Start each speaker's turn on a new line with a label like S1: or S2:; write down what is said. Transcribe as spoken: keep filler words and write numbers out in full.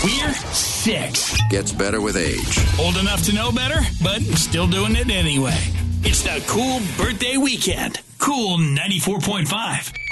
S1: We're six.
S2: Gets better with age.
S1: Old enough to know better, but still doing it anyway. It's the Cool Birthday Weekend. Cool ninety-four point five.